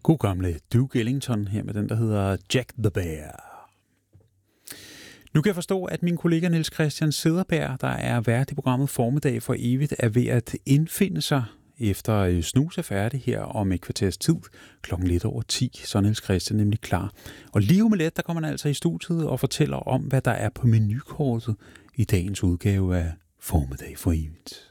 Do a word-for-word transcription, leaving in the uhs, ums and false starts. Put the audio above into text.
God gamle Duke Ellington her med den, der hedder Jack the Bear. Nu kan jeg forstå, at min kollega Niels Christian Cederberg, der er vært i programmet Formiddag for Evigt, er ved at indfinde sig efter snus er færdig her om et kvarters tid, klokken lidt over ti, så er Niels Christian nemlig klar. Og lige om lidt, der kommer han altså i studiet og fortæller om, hvad der er på menukortet i dagens udgave af Formiddag for Evigt.